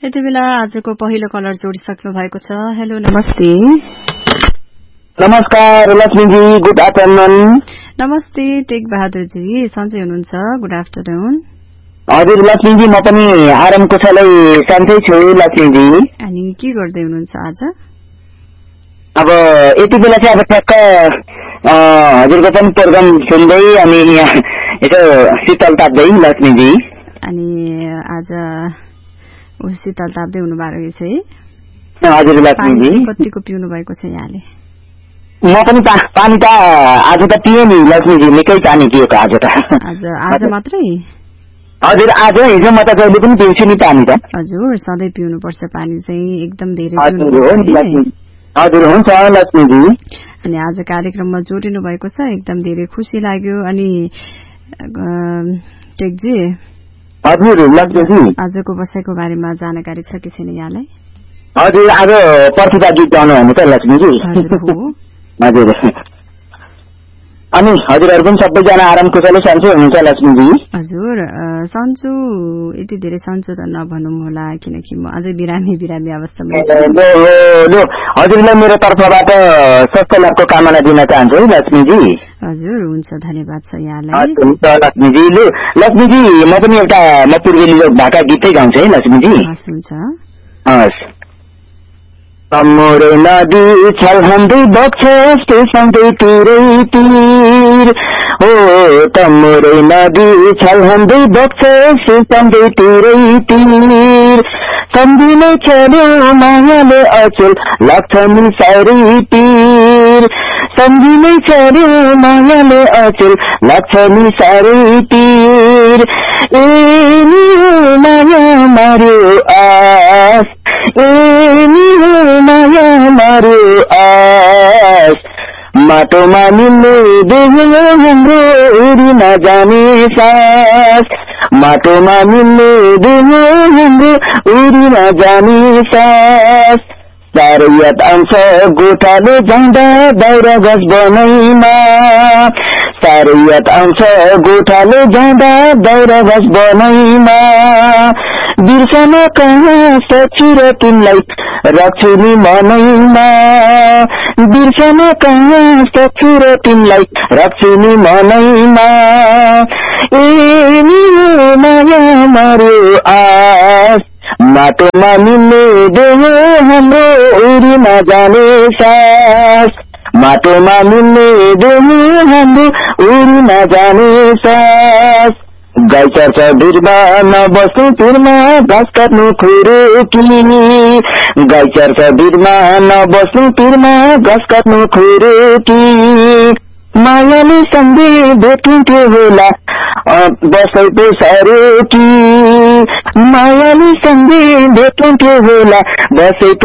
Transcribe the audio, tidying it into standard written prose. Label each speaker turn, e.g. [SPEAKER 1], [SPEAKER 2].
[SPEAKER 1] यति बेला आजको पहिलो कलर जोडिसक्नु भएको छ। हेलो नमस्ते।
[SPEAKER 2] नमस्कार लक्ष्मीजी, गुड आफ्टरनुन।
[SPEAKER 1] नमस्ते टेक बहादुरजी, सन्चै हुनुहुन्छ? Good afternoon.
[SPEAKER 2] हजुर लक्ष्मीजी, म पनि आराम कुशलै सन्चै छु लक्ष्मीजी।
[SPEAKER 1] अनि के गर्दै हुनुहुन्छ आज?
[SPEAKER 2] अब यति बेला चाहिँ अब ठ्याक्क हजुरको पनि प्रोग्राम सुन्दै अनि यसो शीतल ताप्दै लक्ष्मीजी।
[SPEAKER 1] अनि आज शीतल ताप्दै हुनुभएको रहेछ है?
[SPEAKER 2] हजुर लक्ष्मीजी।
[SPEAKER 1] कतिको पिउनु भएको छ यहाँले?
[SPEAKER 2] म पनि पानी त आज त पिएँ नि लक्ष्मीजी, निकै पानी पिएको आज त।
[SPEAKER 1] आज मात्रै?
[SPEAKER 2] हजुर आज, हिजो म त जहिले पनि पिउँछु नि पानी त।
[SPEAKER 1] हजुर सधैँ पिउनुपर्छ पानी चाहिँ, एकदम धेरै
[SPEAKER 2] हजुर हुन्छ लक्ष्मीजी।
[SPEAKER 1] अनि आज कार्यक्रममा जोडिनु भएको छ, एकदम धेरै खुसी लाग्यो। अनि टेकजी,
[SPEAKER 2] हजुर लक्ष्मीजी,
[SPEAKER 1] आजको बसाइको बारेमा जानकारी छ कि छैन यहाँलाई?
[SPEAKER 2] हजुर आज प्रतिभा गीत गाउनु भने त लक्ष्मीजी। हजुर अनि हजुरहरू पनि सबैजना आराम कुशलै सन्चै हुनुहुन्छ लक्ष्मीजी?
[SPEAKER 1] हजुर सन्चो, यति धेरै सन्चो त नभनौँ होला, किनकि म अझै बिरामी अवस्थामा छु।
[SPEAKER 2] हजुरलाई मेरो तर्फबाट स्वास्थ्य लाभको कामना दिन चाहन्छु है लक्ष्मीजी।
[SPEAKER 1] हजुर हुन्छ, धन्यवाद छ यहाँलाई।
[SPEAKER 2] हुन्छ लक्ष्मीजी। लक्ष्मीजी, म पनि एउटा पूर्वेली लोकबाट गीतै गाउँछु है लक्ष्मीजी।
[SPEAKER 1] हुन्छ।
[SPEAKER 2] हस्। तमुरै नदी छल्हँदै बग्छ सधैँ तिरै तीर, हो तमुरै नदी छल्हँदै बग्छ सधैँ तिरै तीर, सम्झिनै छोड्यो मायाले अचेल लाग्छ नि साह्रै पीर, सम्झिनै छोड्यो मायाले अचेल लाग्छ नि साह्रै पीर, ए माया मार्यो आस, ए माया मार्यो आस, माटोमा मिल्ने देख्यो हाम्रो उडीमा जाने सास, माटोमा मिल्ने देख्यो हाम्रो उडीमा जाने सास, साह्रै याद आउँछ गोठाले जाँदा दाउरा गस बनैमा, साह्रै याद आउँछ गोठाले जाँदा दाउरा गस बनैमा, बिर्सन कहाँ सक्छु र तिमीलाई राख्छु नि मनैमा, बिर्सन कहाँ सक्छु र तिमीलाई राख्छु नि मनैमा, ए माया मार्यो आस, माटोमा मिल्ने देहो हाम्रो उडीमा जाने सास, माटोमा मिल्ने देहो हाम्रो उडीमा जाने सास, गाई चर्छ भिरमा नबस्नु तिरमा घाँस काट्नु खुरुकी, गाई चर्छ भिरमा नबस्नु तिरमा घाँस काट्नु खुरुकी, मायाले सँगै भेटिन्थ्यो होला बसेको सरोकी, मायाले सँगै भेटिन्थ्यो होला बसेको